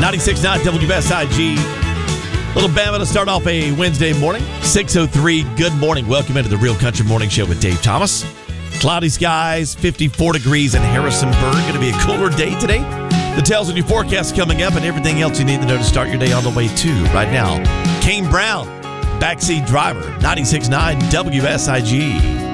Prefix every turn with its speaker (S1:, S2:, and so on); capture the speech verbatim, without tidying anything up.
S1: ninety-six point nine W S I G. Little Bama to start off a Wednesday morning. six oh three, good morning. Welcome into the Real Country Morning Show with Dave Thomas. Cloudy skies, fifty-four degrees in Harrisonburg. Going to be a cooler day today. The Tales and Your Forecast coming up and everything else you need to know to start your day on the way to. Right now, Kane Brown, backseat driver, ninety-six point nine W S I G.